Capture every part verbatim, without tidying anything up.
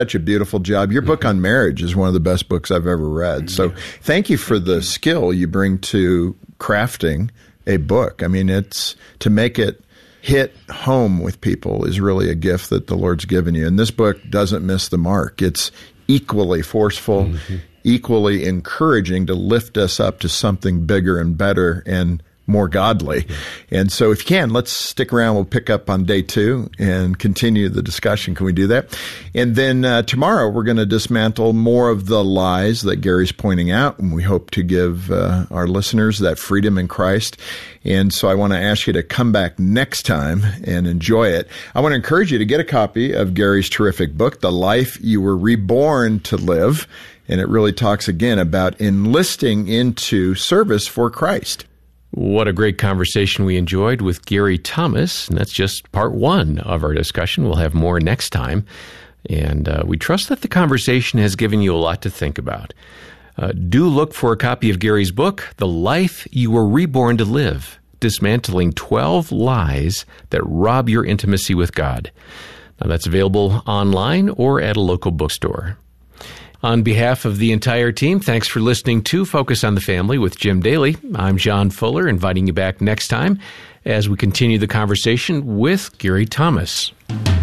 Such a beautiful job. Your book on marriage is one of the best books I've ever read. So thank you for the skill you bring to crafting a book. I mean, it's to make it hit home with people is really a gift that the Lord's given you. And this book doesn't miss the mark. It's equally forceful, mm-hmm. equally encouraging to lift us up to something bigger and better and more godly. Mm-hmm. And so if you can, let's stick around. We'll pick up on day two and continue the discussion. Can we do that? And then uh, tomorrow we're going to dismantle more of the lies that Gary's pointing out, and we hope to give uh, our listeners that freedom in Christ. And so I want to ask you to come back next time and enjoy it. I want to encourage you to get a copy of Gary's terrific book, The Life You Were Reborn to Live. And it really talks again about enlisting into service for Christ. What a great conversation we enjoyed with Gary Thomas. And that's just part one of our discussion. We'll have more next time. And uh, we trust that the conversation has given you a lot to think about. Uh, do look for a copy of Gary's book, The Life You Were Reborn to Live, Dismantling twelve Lies That Rob Your Intimacy with God. Now, that's available online or at a local bookstore. On behalf of the entire team, thanks for listening to Focus on the Family with Jim Daly. I'm John Fuller, inviting you back next time as we continue the conversation with Gary Thomas.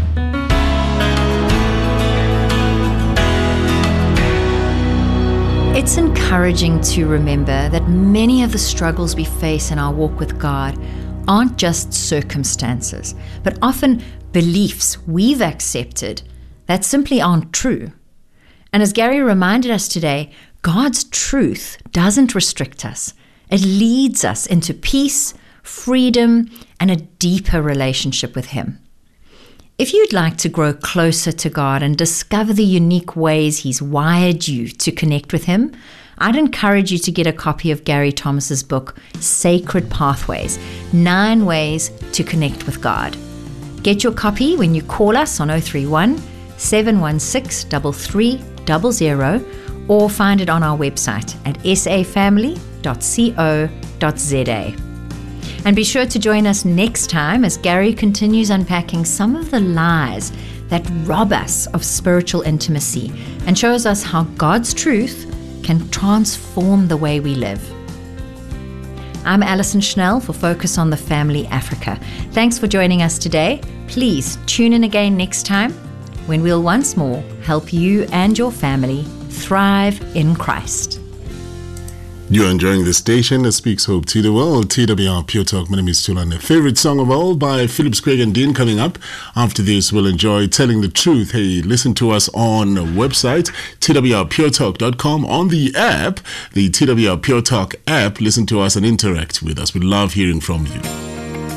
It's encouraging to remember that many of the struggles we face in our walk with God aren't just circumstances, but often beliefs we've accepted that simply aren't true. And as Gary reminded us today, God's truth doesn't restrict us. It leads us into peace, freedom, and a deeper relationship with Him. If you'd like to grow closer to God and discover the unique ways He's wired you to connect with Him, I'd encourage you to get a copy of Gary Thomas's book, Sacred Pathways, Nine Ways to Connect with God. Get your copy when you call us on oh three one, seven one six, three three zero zero or find it on our website at s a family dot co dot z a. And be sure to join us next time as Gary continues unpacking some of the lies that rob us of spiritual intimacy and shows us how God's truth can transform the way we live. I'm Alison Schnell for Focus on the Family Africa. Thanks for joining us today. Please tune in again next time when we'll once more help you and your family thrive in Christ. You're enjoying the station that speaks hope to the world, T W R Pure Talk. My name is Tulan. A favorite song of all by Phillips, Craig and Dean coming up. After this, we'll enjoy Telling the Truth. Hey, listen to us on the website, T W R pure talk dot com, on the app, the T W R Pure Talk app. Listen to us and interact with us. We love hearing from you.